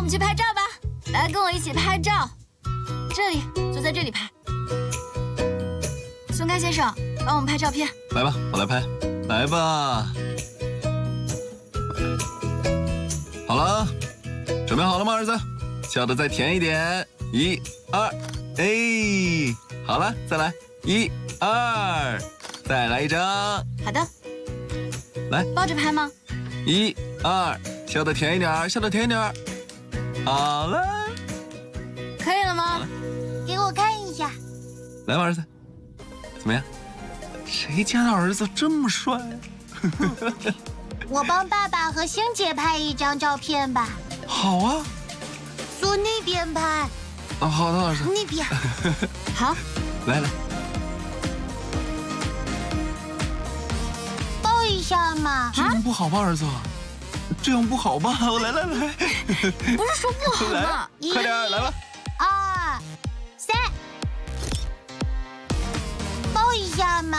们去拍照吧，来跟我一起拍照。这里，就在这里拍。松开先生，帮我们拍照片。 来吧，我来拍。来吧。好了，准备好了吗，儿子？笑得再甜一点。1、2，哎，好了，再来。1、2，再来一张。 好的。 来， 抱着拍吗 ？1、2，笑得甜一点，笑得甜一点。好了， 可以了吗？ 给我看一下。 来吧，儿子，怎么样？谁家的儿子这么帅？ 我帮爸爸和星姐拍一张照片吧。 好啊， 坐那边拍。 啊，好的，儿子。 那边。 好， 来来， 抱一下嘛。 这样不好吧，儿子？这样不好吧？来来来， 不是说不好吗？ 快点来吧。